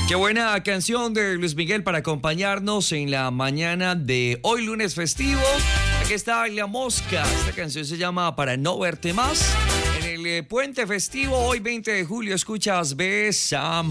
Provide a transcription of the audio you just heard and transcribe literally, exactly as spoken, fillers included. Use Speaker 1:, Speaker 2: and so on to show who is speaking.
Speaker 1: Qué buena canción de Luis Miguel para acompañarnos en la mañana de hoy lunes festivo. Aquí está La Mosca. Esta canción se llama Para no verte más. En el eh, puente festivo, hoy veinte de julio, escuchas Bésame.